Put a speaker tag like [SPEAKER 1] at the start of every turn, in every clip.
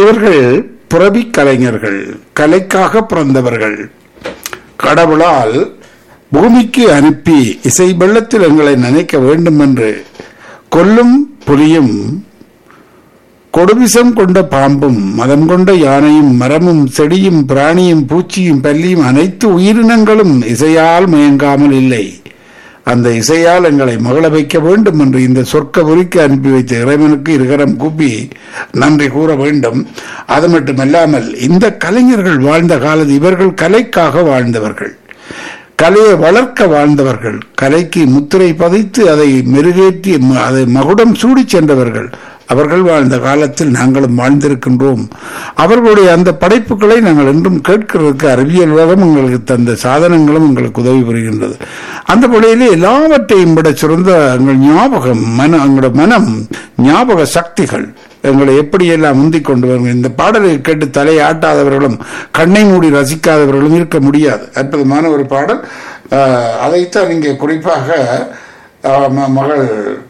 [SPEAKER 1] இவர்கள் புரவி கலைஞர்கள், கலைக்காக பிறந்தவர்கள். கடவுளால் பூமிக்கு அனுப்பி இசை வெள்ளத்தில் எங்களை நினைக்க வேண்டும் என்று கொல்லும் புலியும், கொடுவிசம் கொண்ட பாம்பும், மதம் கொண்ட யானையும், மரமும் செடியும் பிராணியும் பூச்சியும் பல்லியும் அனைத்து உயிரினங்களும் இசையால் மயங்காமல் இல்லை. அந்த இசையால் எங்களை மகள வைக்க வேண்டும் என்று இந்த சொர்க்கபுரிக்கு அனுப்பி வைத்த இறைவனுக்கு இருகரம் கூப்பி நன்றி கூற வேண்டும். அது மட்டுமல்லாமல் இந்த கலைஞர்கள் வாழ்ந்த காலத்தில் இவர்கள் கலைக்காக வாழ்ந்தவர்கள், கலையை வளர்க்க வாழ்ந்தவர்கள், கலைக்கு முத்திரை பதித்து அதை மெருகேற்றி அதை மகுடம் சூடி சென்றவர்கள். அவர்கள் வாழ்ந்த காலத்தில் நாங்களும் வாழ்ந்திருக்கின்றோம். அவர்களுடைய அந்த படைப்புகளை நாங்கள் என்றும் கேட்கிறதுக்கு அறிவியல் உலகம் எங்களுக்கு தந்த சாதனங்களும் எங்களுக்கு உதவி புரிகின்றது. அந்த வழியிலே எல்லாவற்றையும் விட சிறந்த எங்கள் ஞாபகம் எங்களோட மனம் ஞாபக சக்திகள் எங்களை எப்படியெல்லாம் முந்திக் கொண்டு வருங்க. இந்த பாடலை கேட்டு தலையை ஆட்டாதவர்களும் கண்ணை மூடி ரசிக்காதவர்களும் இருக்க முடியாது. அற்புதமான ஒரு பாடல். அதைத்தான் இங்கே குறிப்பாக மகள்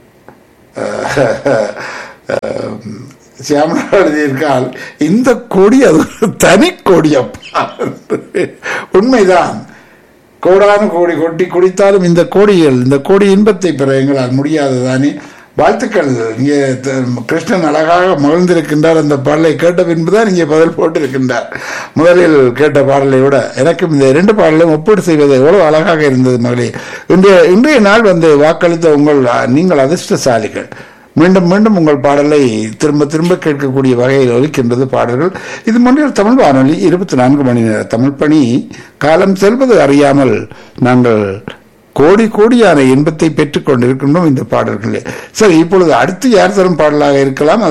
[SPEAKER 1] சியாமலா எழுதியிருக்கால், இந்த கோடி அது ஒரு தனி கோடி அப்பா. உண்மைதான், கோடான கோடி கொட்டி குடித்தாலும் இந்த கோடிகள், இந்த கோடி இன்பத்தை பெற எங்களால் முடியாதுதானே. வாழ்த்துக்கள். இங்கே கிருஷ்ணன் அழகாக மகிழ்ந்திருக்கின்றார். அந்த பாடலை கேட்ட பின்புதான் இங்கே பதில் போட்டிருக்கின்றார். முதலில் கேட்ட பாடலை விட எனக்கும் இந்த 2 பாடலையும் ஒப்பீடு செய்வது எவ்வளவு அழகாக இருந்தது மகளே. இன்றைய நாள் வாக்களித்த நீங்கள் அதிர்ஷ்டசாலிகள். மீண்டும் மீண்டும் உங்கள் பாடலை திரும்ப திரும்ப கேட்கக்கூடிய வகையில் ஒலிக்கின்றது பாடல்கள். இது மொழியில் தமிழ் வானொலி 24 மணி நேர தமிழ் பணி. காலம் செல்வது அறியாமல் நாங்கள் கோடி கோடியான இன்பத்தை பெற்றுக் கொண்டிருக்கின்றோம் இந்த பாடல்களே. சரி, இப்பொழுது அடுத்து யார் தரும் பாடலாக இருக்கலாம்?